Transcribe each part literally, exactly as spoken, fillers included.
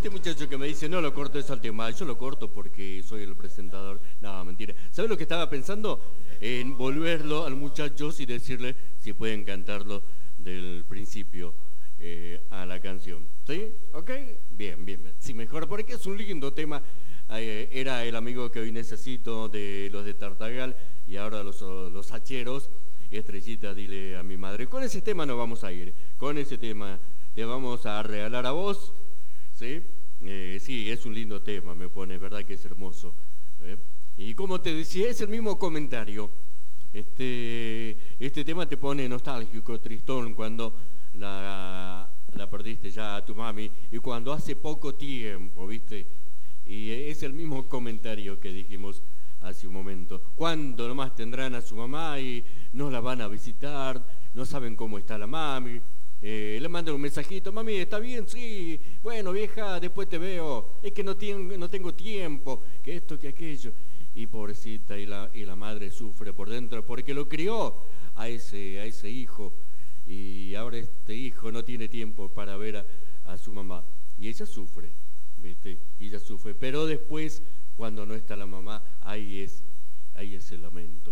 este muchacho que me dice, no lo cortes al tema, yo lo corto porque soy el presentador. No, mentira. ¿Sabes lo que estaba pensando? En volverlo al muchacho y decirle si pueden cantarlo del principio eh, a la canción. ¿Sí? ¿Ok? Bien, bien. Sí, mejor, porque es un lindo tema. Eh, era el amigo que hoy necesito de los de Tartagal y ahora los, los hacheros. Estrellita, dile a mi madre. Con ese tema nos vamos a ir. Con ese tema te vamos a regalar a vos. ¿Sí? Eh, sí, es un lindo tema, me pone, ¿verdad que es hermoso? ¿Eh? Y como te decía, es el mismo comentario. Este, este tema te pone nostálgico, tristón, cuando la, la perdiste ya a tu mami y cuando hace poco tiempo, ¿viste? Y es el mismo comentario que dijimos hace un momento. ¿Cuándo nomás tendrán a su mamá y no la van a visitar? No saben cómo está la mami. Eh, le mandan un mensajito, mami, ¿está bien? Sí. Bueno, vieja, después te veo. Es que no, tengo, no tengo tiempo, que esto, que aquello. Y pobrecita, y la, y la madre sufre por dentro porque lo crió a ese, a ese hijo. Y ahora este hijo no tiene tiempo para ver a, a su mamá. Y ella sufre, ¿viste? Y ella sufre. Pero después, cuando no está la mamá, ahí es, ahí es el lamento.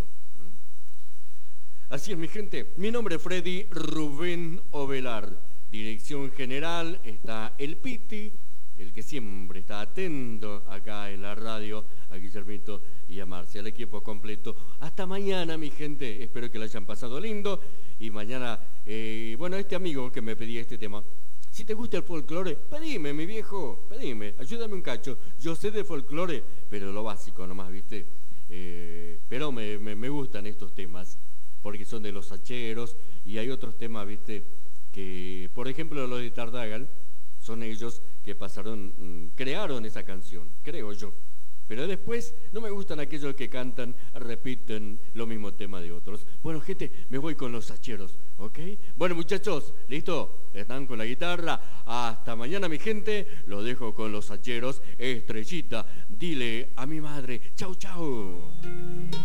Así es, mi gente. Mi nombre es Freddy Rubén Ovelar. Dirección general está el Piti, el que siempre está atento acá en la radio, a Guillermito y a Marcia, el equipo completo. Hasta mañana, mi gente. Espero que lo hayan pasado lindo. Y mañana, eh, bueno, este amigo que me pedía este tema, si te gusta el folclore, pedime, mi viejo, pedime, ayúdame un cacho. Yo sé de folclore, pero lo básico nomás, ¿viste? Eh, pero me, me, me gustan estos temas, porque son de los hacheros, y hay otros temas, ¿viste? Que, por ejemplo, los de Tartagal, son ellos que pasaron, mmm, crearon esa canción, creo yo. Pero después no me gustan aquellos que cantan, repiten lo mismo tema de otros. Bueno, gente, me voy con los hacheros, ¿ok? Bueno, muchachos, ¿listo? ¿Están con la guitarra? Hasta mañana, mi gente. Los dejo con los hacheros. Estrellita, dile a mi madre. Chau, chau.